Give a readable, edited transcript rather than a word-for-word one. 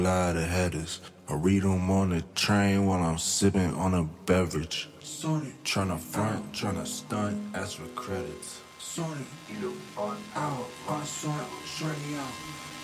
lot of headers. I read them on the train while I'm sipping on a beverage. Tryna front, tryna stunt, ask for credits. Sony, out, shorty out.